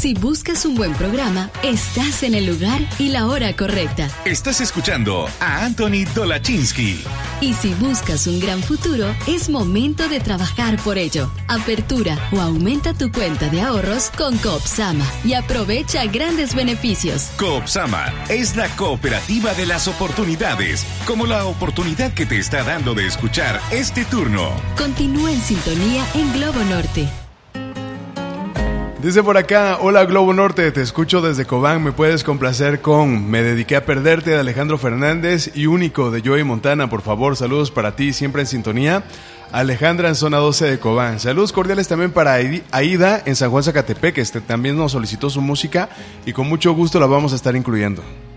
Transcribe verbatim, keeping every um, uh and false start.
Si buscas un buen programa, estás en el lugar y la hora correcta. Estás escuchando a Anthony Dolachinsky. Y si buscas un gran futuro, es momento de trabajar por ello. Apertura o aumenta tu cuenta de ahorros con Coopsama y aprovecha grandes beneficios. Coopsama es la cooperativa de las oportunidades, como la oportunidad que te está dando de escuchar este turno. Continúa en sintonía en Globo Norte. Dice por acá, hola Globo Norte, te escucho desde Cobán, me puedes complacer con Me dediqué a perderte de Alejandro Fernández y Único de Joey Montana, por favor, saludos para ti, siempre en sintonía. Alejandra en zona doce de Cobán. Saludos cordiales también para Aida en San Juan Zacatepec, que este también nos solicitó su música y con mucho gusto la vamos a estar incluyendo.